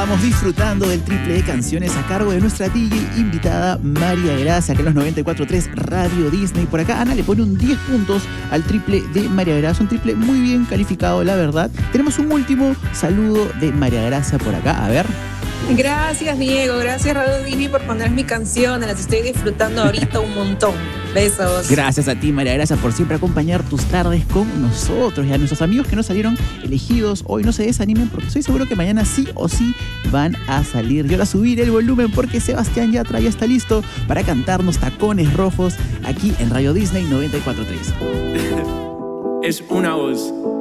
Estamos disfrutando del triple de canciones a cargo de nuestra DJ invitada María Gracia, que en los 94.3 Radio Disney. Por acá Ana le pone un 10 puntos al triple de María Gracia, un triple muy bien calificado, la verdad. Tenemos un último saludo de María Gracia por acá, a ver. Gracias Diego, gracias Radio Disney por poner mi canción, las estoy disfrutando ahorita un montón. Besos. Gracias a ti, María Gracia, por siempre acompañar tus tardes con nosotros y a nuestros amigos que no salieron elegidos hoy. No se desanimen porque estoy seguro que mañana sí o sí van a salir. Yo voy a subir el volumen porque Sebastián Yatra ya está listo para cantarnos Tacones Rojos aquí en Radio Disney 94.3. Es una voz.